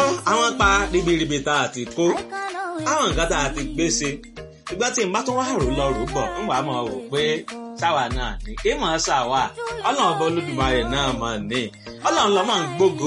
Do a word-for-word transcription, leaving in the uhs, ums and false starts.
àwọn pa ribiribi tá a ti kó àwọn nǹkan tá a ti gbé ṣe ìgbà tí n bá tún wá rò lọ rò bọ̀ ń wàá mọ̀ wò pé sáwa náà ní kí mọ̀ ṣàwà ọlọ́run bọ́ Olódùmarè náà mọ̀ ní ọlọ́run ló máa ń gbógo